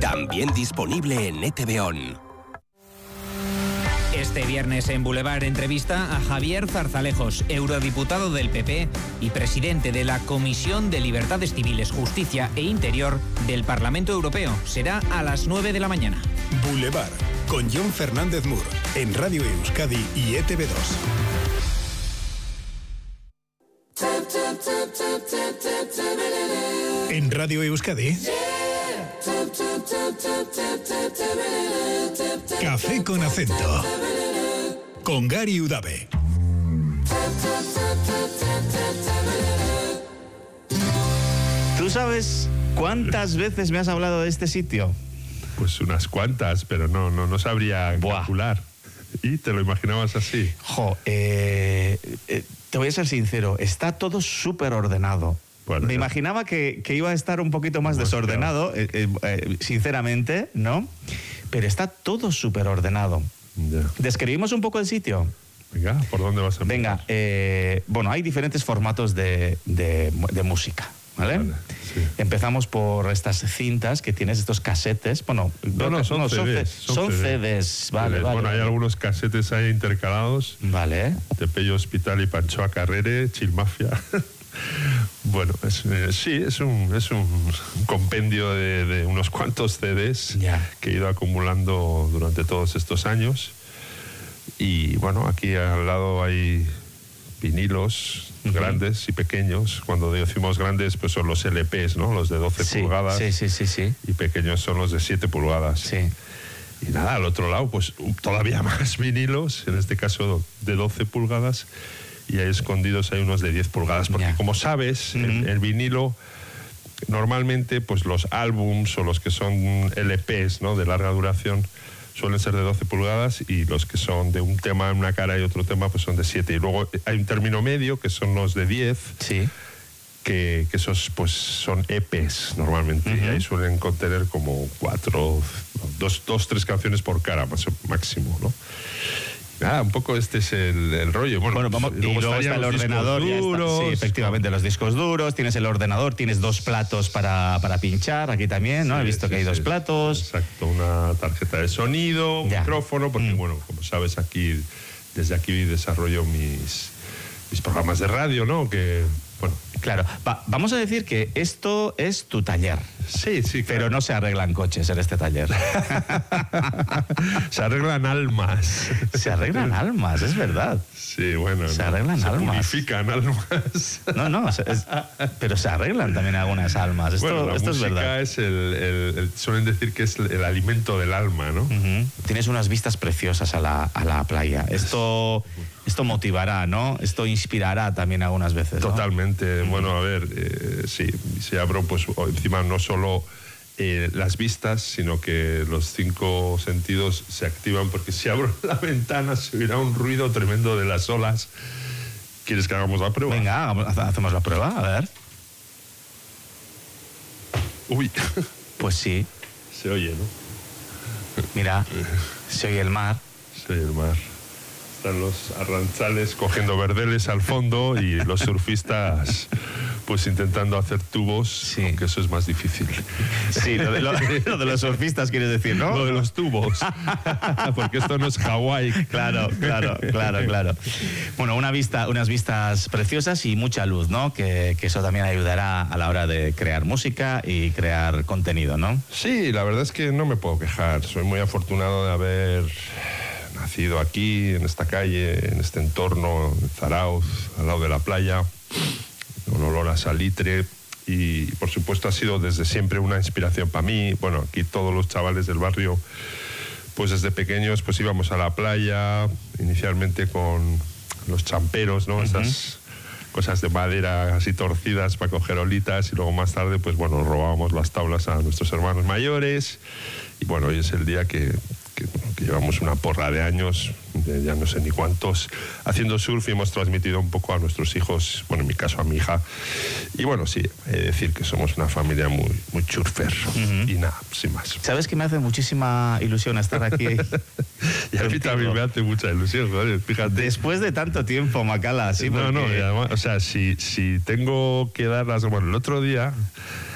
También disponible en ETV On. Este viernes en Boulevard entrevista a Javier Zarzalejos, eurodiputado del PP y presidente de la Comisión de Libertades Civiles, Justicia e Interior del Parlamento Europeo. Será a las 9 de la mañana. Boulevard, con Jon Fernández Mur, en Radio Euskadi y ETV2. En Radio Euskadi, Café con Acento, con Gary Udave. ¿Tú sabes cuántas veces me has hablado de este sitio? Pues unas cuantas, pero no sabría calcular. ¿Y te lo imaginabas así? Te voy a ser sincero, está todo súper ordenado. Bueno, me imaginaba que iba a estar un poquito más desordenado, sinceramente, ¿no? Pero está todo súper ordenado. Ya. ¿Describimos un poco el sitio? Venga, ¿por dónde vas a empezar? Venga, bueno, hay diferentes formatos de música, ¿vale? Sí. Empezamos por estas cintas que tienes, estos casetes. Bueno, son CDs. Son CDs, vale. Bueno, hay algunos casetes ahí intercalados. Vale. De Pello Hospital y Panchoa Carrere, Chill Mafia. Bueno, es un compendio de unos cuantos CDs que he ido acumulando durante todos estos años. Y bueno, aquí al lado hay vinilos grandes y pequeños. Cuando decimos grandes, pues son los LPs, ¿no? Los de 12 pulgadas. Sí. Y pequeños son los de 7 pulgadas. Sí. Y nada, al otro lado, pues todavía más vinilos, en este caso de 12 pulgadas. Y ahí escondidos hay unos de 10 pulgadas. Porque como sabes, el vinilo, normalmente, pues los álbums o los que son LPs, ¿no? De larga duración, suelen ser de 12 pulgadas y los que son de un tema en una cara y otro tema pues son de 7. Y luego hay un término medio que son los de 10, que esos pues son EPs normalmente. Y ahí suelen contener como 3 canciones por cara máximo, ¿no? Nada, un poco este es el rollo. Bueno, vamos, y luego está el ordenador. Sí, efectivamente, los discos duros. Tienes el ordenador, tienes 2 platos para pinchar. Aquí también, ¿no? He visto que hay 2 platos. Exacto, una tarjeta de sonido, un micrófono, porque bueno, como sabes, desde aquí desarrollo mis programas de radio, ¿no? Que, bueno. Claro, vamos a decir que esto es tu taller. Sí, claro. Pero no se arreglan coches en este taller. Se arreglan almas. Se arreglan almas, es verdad. Sí, bueno. Se arreglan almas. Se purifican almas. No, pero se arreglan también algunas almas. Esto es verdad. Suelen decir que es el alimento del alma, ¿no? Tienes unas vistas preciosas a la playa. Esto motivará, ¿no? Esto inspirará también algunas veces, ¿no? Totalmente. Bueno, a ver, sí, si abro, pues encima no solo las vistas, sino que los 5 sentidos se activan, porque si abro la ventana se oirá un ruido tremendo de las olas. ¿Quieres que hagamos la prueba? Venga, hacemos la prueba, a ver. Uy. Pues sí. Se oye, ¿no? Mira, se oye el mar. Se oye el mar. Están los arranchales cogiendo verdeles al fondo y los surfistas pues intentando hacer tubos, aunque eso es más difícil. Sí, lo de los surfistas quieres decir, ¿no? Lo de los tubos, porque esto no es Hawái. Claro. Bueno, unas vistas preciosas y mucha luz, ¿no? Que eso también ayudará a la hora de crear música y crear contenido, ¿no? Sí, la verdad es que no me puedo quejar. Soy muy afortunado de haber nacido aquí, en esta calle, en este entorno, en Zarauz, al lado de la playa, con olor a salitre, y por supuesto ha sido desde siempre una inspiración para mí. Bueno, aquí todos los chavales del barrio, pues desde pequeños pues íbamos a la playa, inicialmente con los champeros, ¿no? Esas cosas de madera así torcidas para coger olitas, y luego más tarde pues bueno, robábamos las tablas a nuestros hermanos mayores, y bueno, hoy es el día que llevamos una porra de años, ya no sé ni cuántos, haciendo surf, y hemos transmitido un poco a nuestros hijos, bueno, en mi caso a mi hija. Y bueno, sí, he de decir que somos una familia muy surfer. Y nada, sin más. ¿Sabes que me hace muchísima ilusión estar aquí? Y a mí también me hace mucha ilusión, joder, fíjate. Después de tanto tiempo, Macala, sí, porque... No, y además, o sea, si tengo que darlas... Bueno, el otro día...